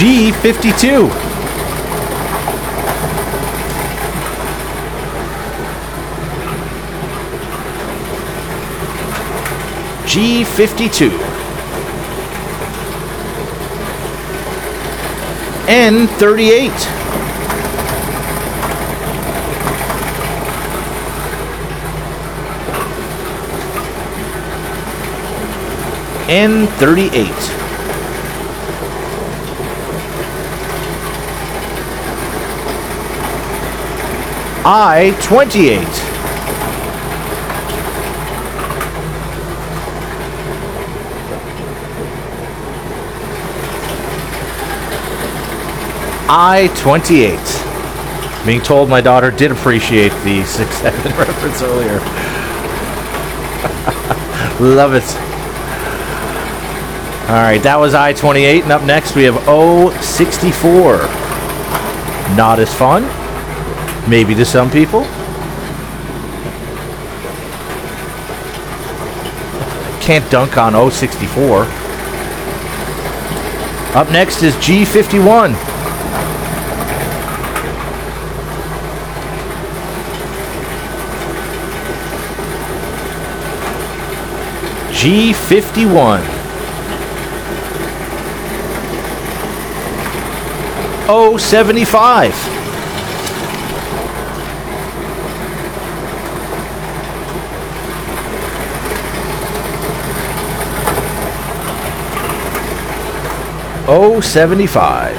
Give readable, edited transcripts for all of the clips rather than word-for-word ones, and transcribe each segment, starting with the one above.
G52. G52. N38. N38. I-28. I-28. Being told my daughter did appreciate the 6-7 reference earlier. Love it. Alright, that was I-28, and up next we have O-64. Not as fun. Maybe to some people. Can't dunk on O-64. Up next is G51. G51. O-75. O-75.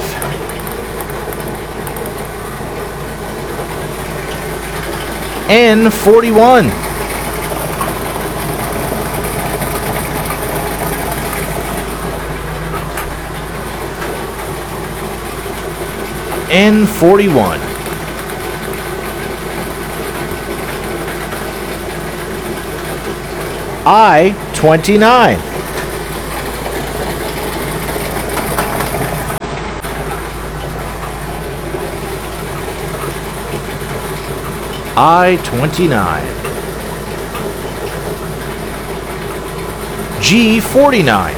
N41. N41. I-29. I-29. G49.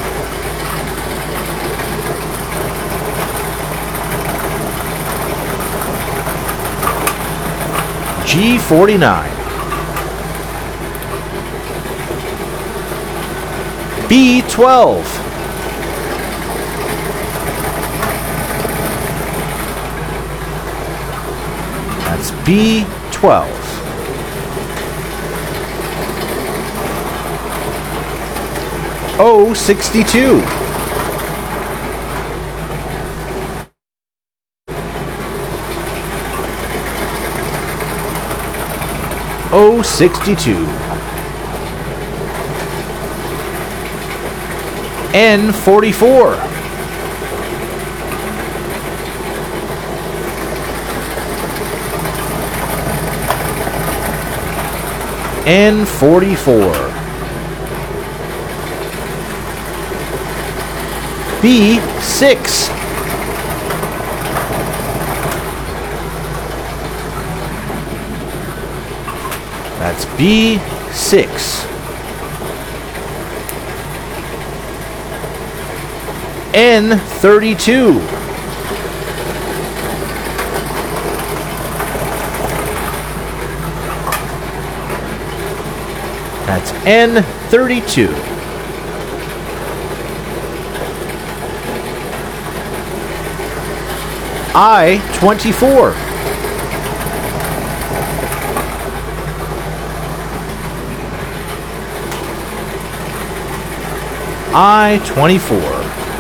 G49. B12. That's B12. O-62. O-62. N44. N44. B6. That's B6. N32. That's N32. I-24. I-24.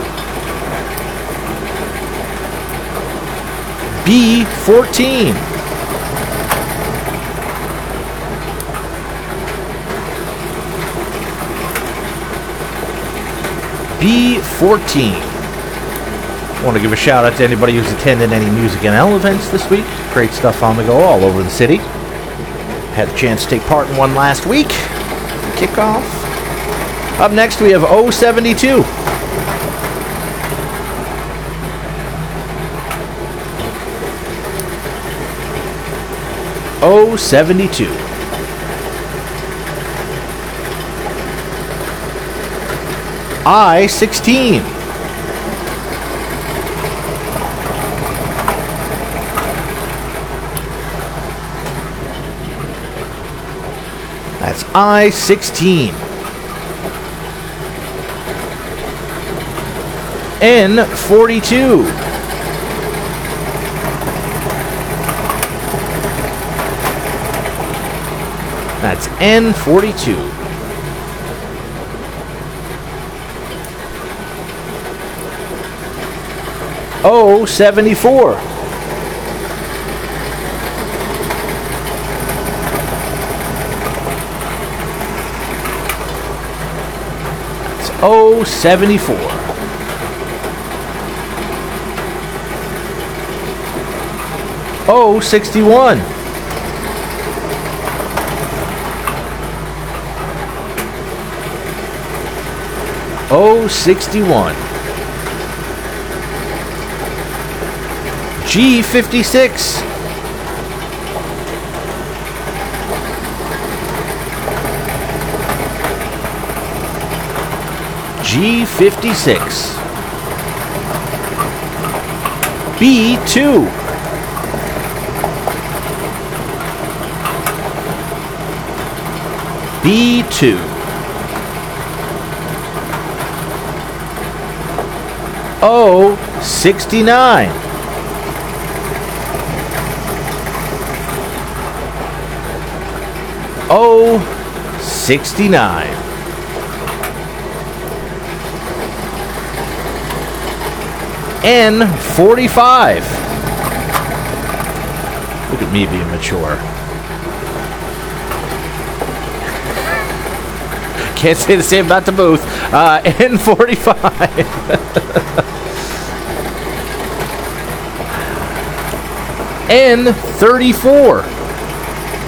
B14. B14. I want to give a shout out to anybody who's attended any Music NL events this week. Great stuff on the go all over the city. Had a chance to take part in one last week. Kickoff. Up next we have O-72. O-72. I-16. That's I-16. N-42. That's N-42. O-74. It's O-74. O-61. O-61. G56. G56. B2. B2. O-69. O-69. N-45. Look at me being mature. Can't say the same about the booth. N-45. N-34.